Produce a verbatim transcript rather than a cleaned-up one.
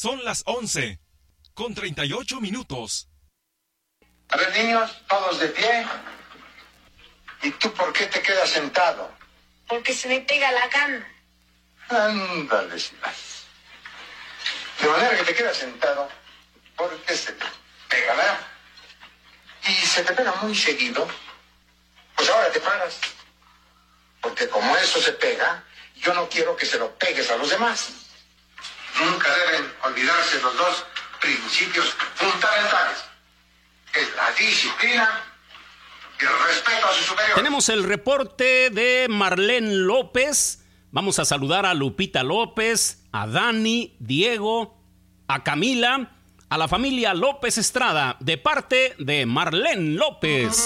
Son las once, con treinta y ocho minutos. A ver, niños, todos de pie. ¿Y tú por qué te quedas sentado? Porque se me pega la cama. Ándale, si vas. De manera que te quedas sentado porque se te pega, ¿verdad? Y se te pega muy seguido. Pues ahora te paras. Porque como eso se pega, yo no quiero que se lo pegues a los demás. Nunca deben olvidarse los dos principios fundamentales. Es la disciplina y el respeto a sus superiores. Tenemos el reporte de Marlene López. Vamos a saludar a Lupita López, a Dani, Diego, a Camila, a la familia López Estrada, de parte de Marlene López.